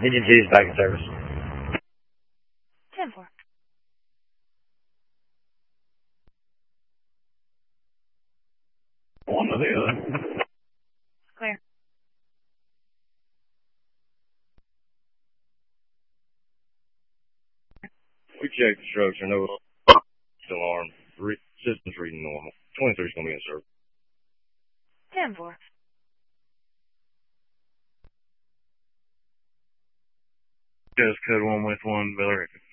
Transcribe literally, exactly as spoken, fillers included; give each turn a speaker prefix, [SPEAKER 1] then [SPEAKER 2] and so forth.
[SPEAKER 1] Engine two is back in service.
[SPEAKER 2] ten four.
[SPEAKER 1] One or the other.
[SPEAKER 2] Clear.
[SPEAKER 1] We checked the structure. No alarm. Re- system's reading normal. twenty-three's going to be in service.
[SPEAKER 2] ten four.
[SPEAKER 1] Just code one with one, Bel Air.